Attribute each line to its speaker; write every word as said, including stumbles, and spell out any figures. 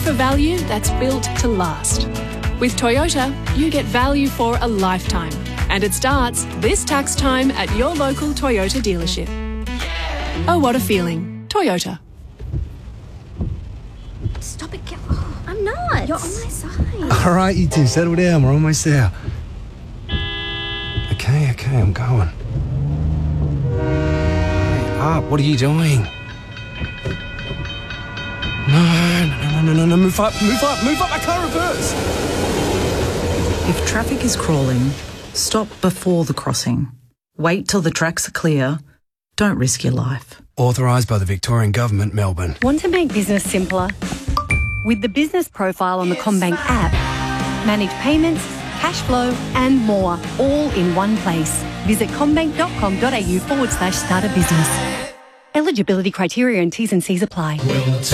Speaker 1: for value that's built to last. With Toyota, you get value for a lifetime. And it starts this tax time at your local Toyota dealership. Oh, what a feeling. Toyota.
Speaker 2: Stop it, Kel. Oh, I'm not. You're on my side.
Speaker 3: All right, you two, settle down. We're almost there. Okay, okay, I'm going. Hey, up. What are you doing? No, no, no, no, no, no. Move up, move up, move up. I can't reverse.
Speaker 4: If traffic is crawling, stop before the crossing. Wait till the tracks are clear. Don't risk your life.
Speaker 3: Authorised by the Victorian Government, Melbourne.
Speaker 5: Want to make business simpler? With the business profile on the CommBank app, manage payments, cash flow and more, all in one place. Visit commbank.com.au forward slash start a business. Eligibility criteria and T's and C's apply.